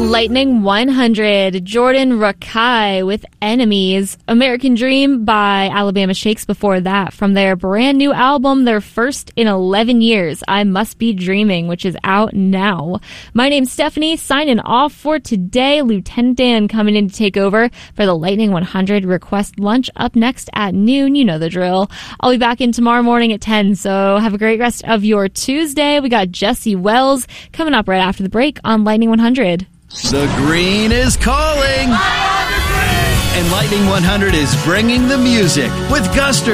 Lightning 100, Jordan Rakei with Enemies. American Dream by Alabama Shakes before that. From their brand new album, their first in 11 years, I Must Be Dreaming, which is out now. My name's Stephanie, signing off for today. Lieutenant Dan coming in to take over for the Lightning 100 Request Lunch up next at noon. You know the drill. I'll be back in tomorrow morning at 10, so have a great rest of your Tuesday. We got Jesse Wells coming up right after the break on Lightning 100. The green is calling, and Lightning 100 is bringing the music with Guster.